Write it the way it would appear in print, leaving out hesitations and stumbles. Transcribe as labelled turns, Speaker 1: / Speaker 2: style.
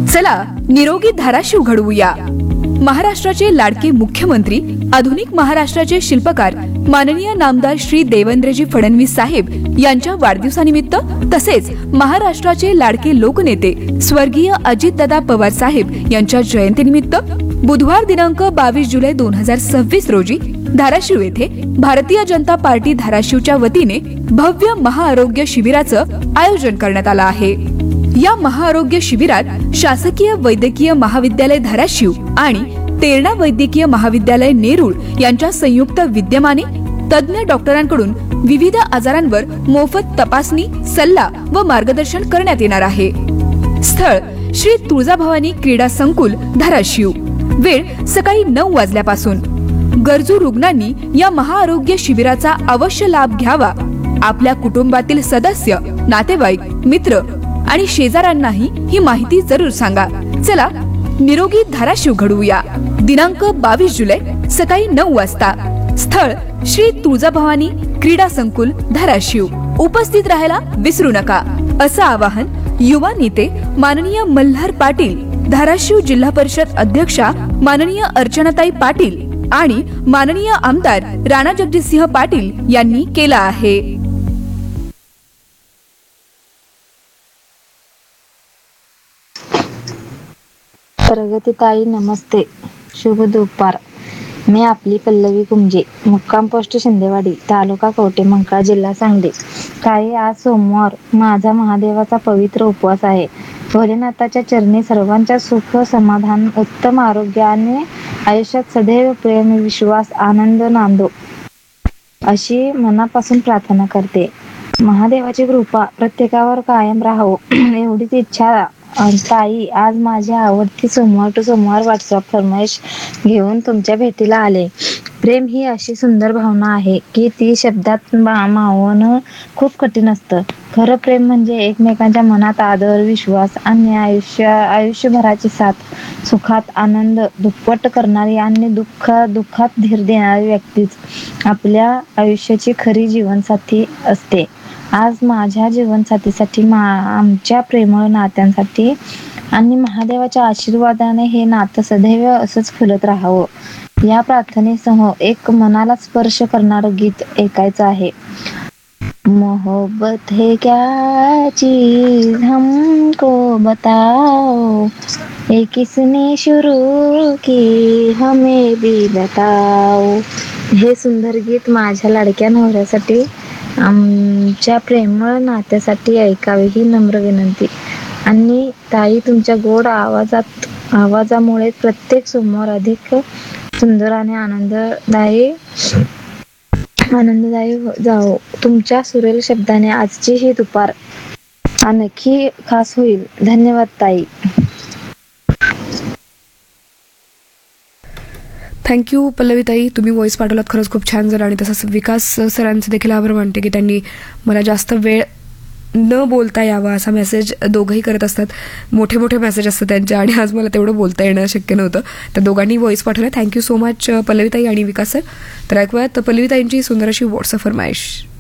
Speaker 1: चला निरोगी धाराशिव घडवूया. महाराष्ट्राचे लाडके मुख्यमंत्री, आधुनिक महाराष्ट्राचे शिल्पकार माननीय नामदार श्री देवेंद्रजी फडणवीस साहेब यांच्या वाढदिवसानिमित्त तसेच महाराष्ट्राचे लाडके लोकनेते स्वर्गीय अजितदादा पवार साहेब यांच्या जयंतीनिमित्त बुधवार दिनांक 22 जुलै 2026 रोजी धाराशिव येथे भारतीय जनता पार्टी धाराशिवच्या वतीने भव्य महाआरोग्य शिबिराचं आयोजन करण्यात आलं आहे. या महाआरोग्य शिबिरात शासकीय वैद्यकीय महाविद्यालय धाराशिव आणि तेरणा वैद्यकीय महाविद्यालय नेरूळ यांच्या संयुक्त विद्यमाने तज्ञ डॉक्टरांकडून विविध आजारांवर मोफत तपासणी, सल्ला व मार्गदर्शन करण्यात येणार आहे. स्थळ श्री तुळजाभवानी क्रीडा संकुल धाराशिव. वेळ सकाळी 9 वाजल्यापासून. गरजू रुग्णांनी या महाआरोग्य शिबिराचा अवश्य लाभ घ्यावा. आपल्या कुटुंबातील सदस्य, नातेवाईक, मित्र आणि शेजाऱ्यांनाही ही माहिती जरूर सांगा. चला निरोगी धाराशिव घडवूया. दिनांक 22 जुलै सकाळी 9 वाजता. स्थळ श्री तुळजाभवानी क्रीडा संकुल धाराशिव. उपस्थित राहायला विसरू नका, असं आवाहन युवा नेते माननीय मल्हार पाटील, धाराशिव जिल्हा परिषद अध्यक्षा माननीय अर्चनाताई पाटील आणि माननीय आमदार राणा जगजितसिंह पाटील यांनी केला आहे.
Speaker 2: प्रगतीताई नमस्ते, शुभ दुपार. मी आपली पल्लवी कुंजे, मुक्काम पोस्ट शिंदेवाडी, तालुका कवठेमंकाळ, जिल्हा सांगली. ताई, आज सोमवार, माझा महादेवाचा पवित्र उपवास आहे. भोलेनाथाच्या चरणी सर्वांच्या सुख, समाधान, उत्तम आरोग्य आणि आयुष्यात सदैव प्रेम, विश्वास, आनंद नांदो अशी मनापासून प्रार्थना करते. महादेवाची कृपा प्रत्येकावर कायम राहो एवढीच इच्छा. ताई, आज माझ्या आवडती सोमवार टू सोमवार व्हॉट्सअप फरमाईश घेऊन तुमच्या भेटीला आले. प्रेम ही अशी सुंदर भावना आहे की ती शब्दात मावणं खूप कठीण असतं. खरं प्रेम म्हणजे एकमेकांच्या मनात आदर, विश्वास आणि आयुष्यभराची साथ, सुखात आनंद दुप्पट करणारी आणि दुःखात धीर देणारी व्यक्तीच आपल्या आयुष्याची खरी जीवनसाथी असते. आज माझ्या जीवनसाथीसाठी, आमच्या प्रेमळ नात्यांसाठी आणि महादेवाच्या आशीर्वादाने हे नातं सदैव असंच फुलत राहावं या प्रार्थनेसह एक मनाला स्पर्श करणारं गीत ऐकायचं आहे. मोहब्बत है क्या चीज हमको बताओ, ये किसने शुरू की हमें भी बताओ. हे सुंदर गीत माझ्या लाडक्या नवऱ्यासाठी, आमच्या प्रेमळ नात्यासाठी ऐकावे ही नम्र विनंती. आणि ताई, तुमच्या गोड आवाजामुळे प्रत्येक सोमवार अधिक सुंदर आणि आनंददायी जावो. तुमच्या सुरेल शब्दाने आजची ही दुपार आणखी खास होईल. धन्यवाद ताई.
Speaker 1: थँक्यू पल्लवीताई, तुम्ही व्हॉइस पाठवलात, खरंच खूप छान झालं. आणि तसंच विकास सरांचे देखील आभार मानते की त्यांनी मला जास्त वेळ न बोलता यावा असा मेसेज दोघंही करत असतात. मोठे मोठे मेसेज असतात त्यांचे आणि आज मला तेवढं बोलता येणं शक्य नव्हतं. तर दोघांनी व्हॉइस पाठवला. थँक्यू सो मच पल्लवीताई आणि विकास सर. तर ऐकूयात पल्लवीताईंची सुंदर अशी व्हॉट्सअप फरमाईश.